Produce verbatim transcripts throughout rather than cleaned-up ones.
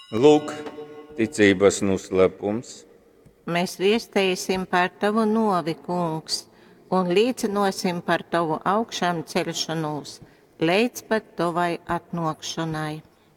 Lūk, ticības noslēpums. Mēs viestēsim par tavu novi, kungs, un liecinosim par tavu augšām celšanos, līdz pat tavai atnākšanai.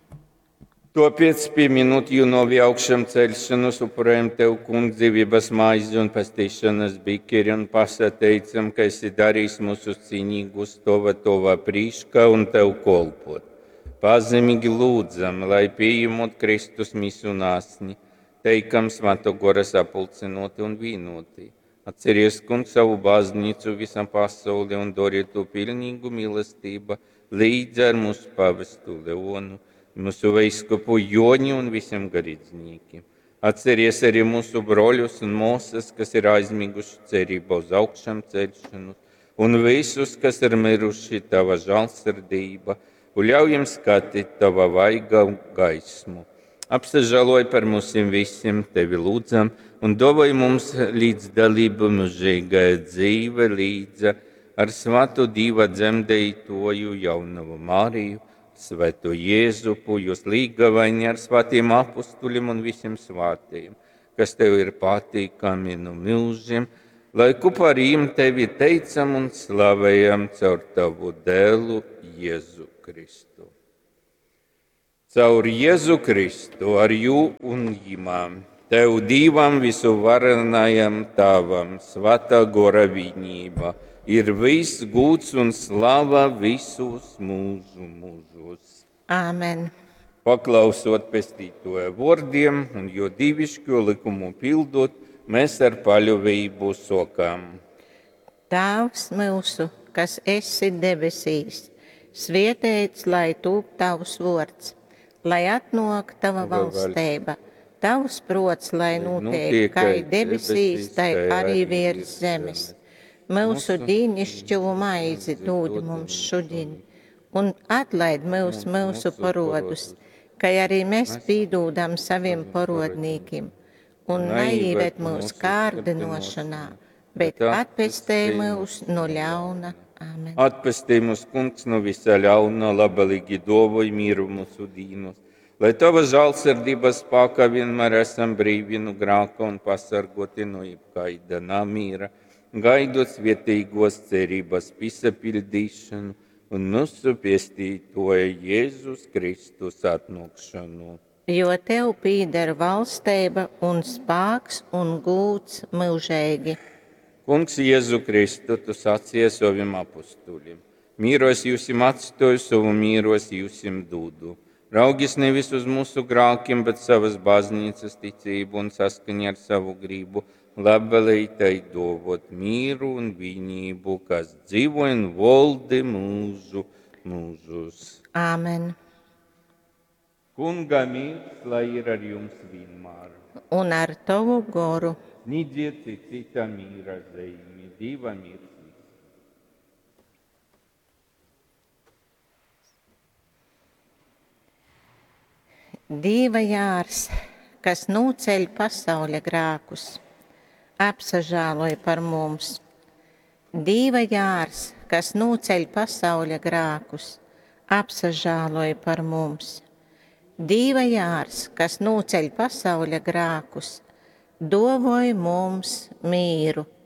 Tāpēc, pieminot jūnovi augšām celšanos, upurējam tev, kungs, dzīvības maizi un pestīšanas bikeri un pasateicam, ka esi darījis mūsu cīnīgus tova tova prīška un tev kolpot. Pazemīgi lūdzam, lai pieņemot Kristus misu un asni, teikam svēto gora sapulcinoti un vīnoti. Atceries, kungs, savu baznīcu visam pasauli un dori to pilnīgu mīlestību līdz ar mūsu pavestu Leonu, mūsu veiskopu Joni un visiem garīdzniekiem. Atceries arī mūsu broļus un mūsas, kas ir aizmiguši cerībā uz augšām celšanos, un visus, kas ir miruši tava žēlsirdība, un ļaujam skatīt tava vaiga gaismu. Apsažaloj par mums visiem, tevi lūdzam, un dāvāj mums līdzdalību mūžīgai dzīve līdz ar svatu Dieva dzemdētoju jaunavu Mariju, Svētu Jēzupu, jūs līgavaini ar svētiem apustuļiem un visiem svētiem, kas tev ir patīkami no mūžiem, lai kopā ar viņiem tevi teicam un slavējam caur tavu dēlu Jēzu Kristu. Caur Jēzu Kristu ar jū un jimām, tev Dievam visu varenajam tavam, svētā gora vienība, ir viss gods un slava visus mūžu mūžos. Āmen. Paklausot pestītoja vārdiem un jo divišķo likumu pildot, mēs ar paļāvību sokām. Tēvs mūsu, kas esi debesīs, svētīts lai tūp tavs vārds, lai atnāk tava valstība, tavs prots, lai notiek kā debesīs, tai arī virs zemes. Mūsu dīnišķo maizi dod mums šodien, un atlaid mūs mūsu parodus, kā arī mēs pīdūdam saviem parodnīkiem, un neieved mūs kārdinošanā, bet atpestē mūs no ļauna. Amen. Atpestī mūs, kungs, no visa ļauna, labelīgi dāvāj mieru mūsu dīnos, lai tava žēlsirdības spēkā vienmēr esam brīvi no grēka un pasargoti no jebkaida namīra, gaidot svētīgos cerības piesapildīšanu un mūsu pestītoja Jēzus Kristus atnākšanu. Jo tev pīder valstība un spēks un gods mūžīgi. Kungs, Jēzu Kristu, tu sacīji saviem apustuļiem: mīros jūsim atstāju, savu mīros jūsim dūdu. Raugis nevis uz mūsu grēkiem, bet savas baznīcas ticību un saskaņā ar savu gribu, labvēlītai dāvāt mīru un vienību, kas dzīvo un valda mūžu mūžus. Āmen. Kunga mīrs, lai ir ar jums vienmēr. Un ar tavu goru. Nidziet cita mīra zeimi, Dieva mirs. Dieva jārs, kas nūceļ pasaules grēkus, apsažāloj par mums. Dieva jārs, kas nūceļ pasaules grēkus, apsažāloj par mums. Dieva jārs, kas nūceļ pasaules grēkus, dāvāj mums mīru.